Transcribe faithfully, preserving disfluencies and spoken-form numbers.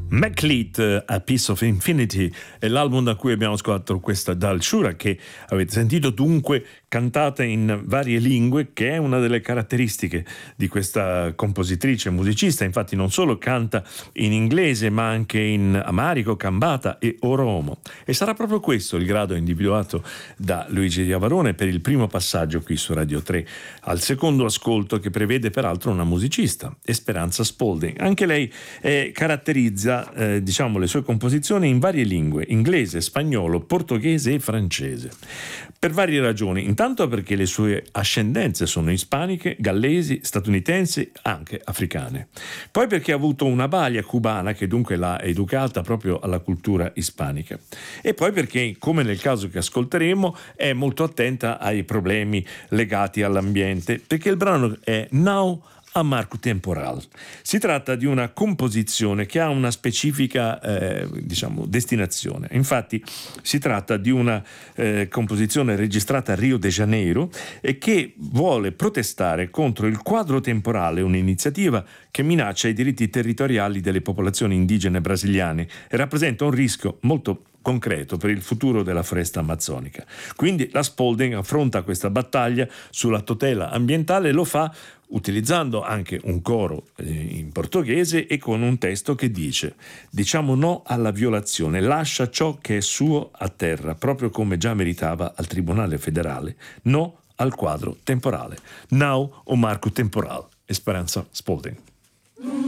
McLeod, A Piece of Infinity, è l'album da cui abbiamo ascoltato questa Dal Shura, che avete sentito dunque cantata in varie lingue, che è una delle caratteristiche di questa compositrice musicista. Infatti non solo canta in inglese ma anche in amarico, cambata e oromo, e sarà proprio questo il grado individuato da Luigi Iavarone per il primo passaggio qui su Radio tre, al secondo ascolto, che prevede peraltro una musicista, Esperanza Spalding. Anche lei eh, caratterizza Eh, diciamo le sue composizioni in varie lingue: inglese, spagnolo, portoghese e francese, per varie ragioni. Intanto perché le sue ascendenze sono ispaniche, gallesi, statunitensi, anche africane. Poi perché ha avuto una balia cubana che dunque l'ha educata proprio alla cultura ispanica. E poi perché, come nel caso che ascolteremo, è molto attenta ai problemi legati all'ambiente, perché il brano è Now a Marco Temporal. Si tratta di una composizione che ha una specifica eh, diciamo destinazione. Infatti si tratta di una eh, composizione registrata a Rio de Janeiro e che vuole protestare contro il quadro temporale, un'iniziativa che minaccia i diritti territoriali delle popolazioni indigene brasiliane e rappresenta un rischio molto concreto per il futuro della foresta amazzonica. Quindi la Spalding affronta questa battaglia sulla tutela ambientale e lo fa utilizzando anche un coro in portoghese e con un testo che dice: diciamo no alla violazione, lascia ciò che è suo a terra, proprio come già meritava al Tribunale federale, no al quadro temporale. Now o Marco Temporal. Esperanza Spalding.